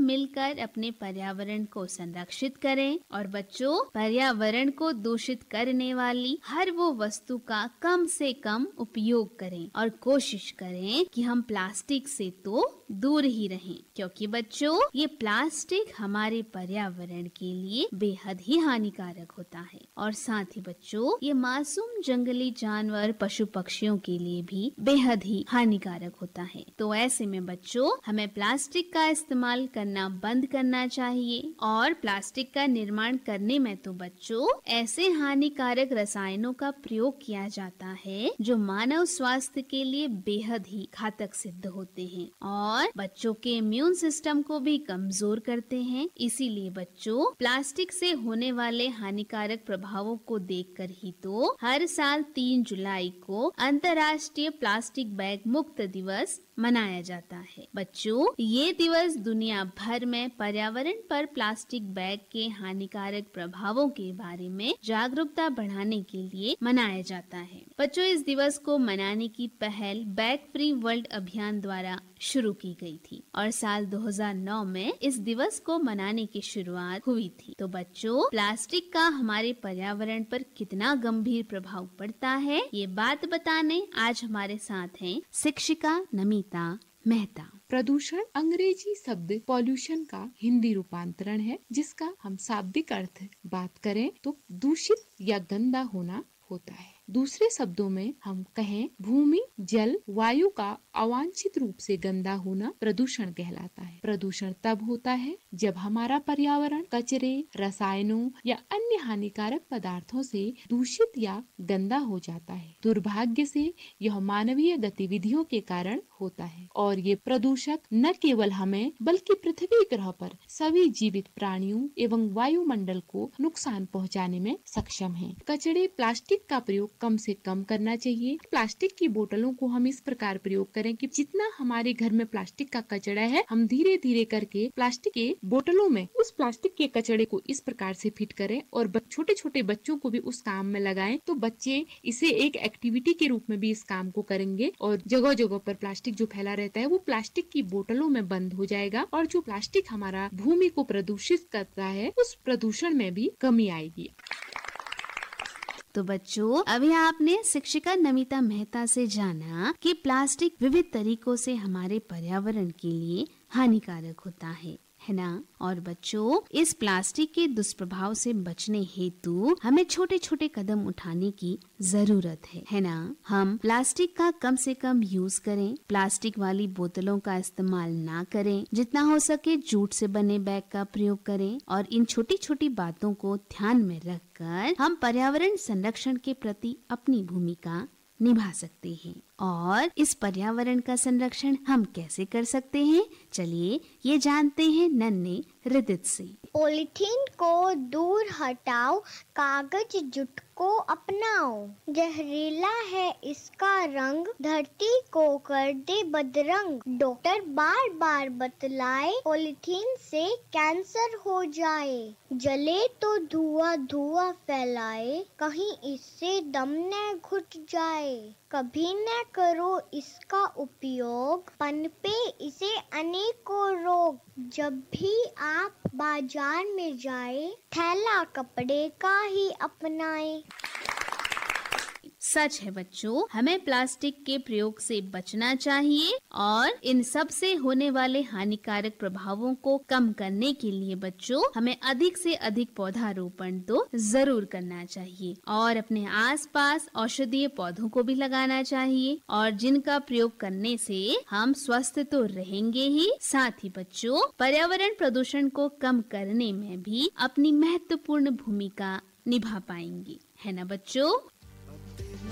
मिलकर अपने पर्यावरण को संरक्षित करें और बच्चों पर्यावरण को दूषित करने वाली हर वो वस्तु का कम से कम उपयोग करें और कोशिश करें कि हम प्लास्टिक से तो दूर ही रहें, क्योंकि बच्चों ये प्लास्टिक हमारे पर्यावरण के लिए बेहद ही हानिकारक होता है और साथ ही बच्चों ये मासूम जंगली जानवर पशु पक्षियों के लिए भी बेहद ही हानिकारक होता है। तो ऐसे में बच्चों हमें प्लास्टिक का इस्तेमाल करना बंद करना चाहिए और प्लास्टिक का निर्माण करने में तो बच्चों ऐसे हानिकारक रसायनों का प्रयोग किया जाता है जो मानव स्वास्थ्य के लिए बेहद ही घातक सिद्ध होते हैं और बच्चों के इम्यून सिस्टम को भी कमजोर करते हैं। इसीलिए बच्चों प्लास्टिक से होने वाले हानिकारक प्रभावों को देखकर ही तो हर साल 3 जुलाई को अंतर्राष्ट्रीय प्लास्टिक बैग मुक्त दिवस मनाया जाता है। बच्चों ये दिवस दुनिया भर में पर्यावरण पर प्लास्टिक बैग के हानिकारक प्रभावों के बारे में जागरूकता बढ़ाने के लिए मनाया जाता है। बच्चों इस दिवस को मनाने की पहल बैग फ्री वर्ल्ड अभियान द्वारा शुरू की गई थी और साल 2009 में इस दिवस को मनाने की शुरुआत हुई थी। तो बच्चों प्लास्टिक का हमारे पर्यावरण पर कितना गंभीर प्रभाव पड़ता है ये बात बताने आज हमारे साथ हैं शिक्षिका नमिता मेहता। प्रदूषण अंग्रेजी शब्द पॉल्यूशन का हिंदी रूपांतरण है, जिसका हम शाब्दिक अर्थ बात करें तो दूषित या गंदा होना होता है। दूसरे शब्दों में हम कहें भूमि, जल, वायु का अवांछित रूप से गंदा होना प्रदूषण कहलाता है। प्रदूषण तब होता है जब हमारा पर्यावरण कचरे, रसायनों या अन्य हानिकारक पदार्थों से दूषित या गंदा हो जाता है। दुर्भाग्य से यह मानवीय गतिविधियों के कारण होता है और ये प्रदूषक न केवल हमें बल्कि पृथ्वी ग्रह पर सभी जीवित प्राणियों एवं वायुमंडल को नुकसान पहुंचाने में सक्षम है। कचरे प्लास्टिक का प्रयोग कम से कम करना चाहिए। प्लास्टिक की बोतलों को हम इस प्रकार प्रयोग करें कि जितना हमारे घर में प्लास्टिक का कचरा है हम धीरे धीरे करके प्लास्टिक के बोतलों में उस प्लास्टिक के कचरे को इस प्रकार से फिट करें और छोटे छोटे बच्चों को भी उस काम में लगाएं तो बच्चे इसे एक एक्टिविटी के रूप में भी इस काम को करेंगे और जगह जगह पर प्लास्टिक जो फैला रहता है वो प्लास्टिक की बोतलों में बंद हो जाएगा और जो प्लास्टिक हमारा भूमि को प्रदूषित करता है उस प्रदूषण में भी कमी आएगी। तो बच्चों अभी आपने शिक्षिका नमिता मेहता से जाना कि प्लास्टिक विविध तरीकों से हमारे पर्यावरण के लिए हानिकारक होता है ना। और बच्चों इस प्लास्टिक के दुष्प्रभाव से बचने हेतु हमें छोटे छोटे कदम उठाने की जरूरत है ना। हम प्लास्टिक का कम से कम यूज करें, प्लास्टिक वाली बोतलों का इस्तेमाल ना करें, जितना हो सके जूट से बने बैग का प्रयोग करें और इन छोटी छोटी बातों को ध्यान में रखकर हम पर्यावरण संरक्षण के प्रति अपनी भूमिका निभा सकते हैं। और इस पर्यावरण का संरक्षण हम कैसे कर सकते हैं, चलिए ये जानते हैं नन्हे रिदित से। पॉलीथीन को दूर हटाओ, कागज जूट को अपनाओ, जहरीला है इसका रंग, धरती को कर दे बदरंग। डॉक्टर बार बार बतलाए पॉलीथीन से कैंसर हो जाए, जले तो धुआं धुआं फैलाए, कहीं इससे दम न घुट जाए। कभी न करो इसका उपयोग, पनपे इसे अनेकों रोग। जब भी आप बाजार में जाए, थैला कपड़े का ही अपनाए। सच है बच्चों, हमें प्लास्टिक के प्रयोग से बचना चाहिए और इन सब से होने वाले हानिकारक प्रभावों को कम करने के लिए बच्चों हमें अधिक से अधिक पौधारोपण तो जरूर करना चाहिए और अपने आसपास औषधीय पौधों को भी लगाना चाहिए और जिनका प्रयोग करने से हम स्वस्थ तो रहेंगे ही, साथ ही बच्चों पर्यावरण प्रदूषण को कम करने में भी अपनी महत्वपूर्ण भूमिका निभा पाएंगे, है ना बच्चों।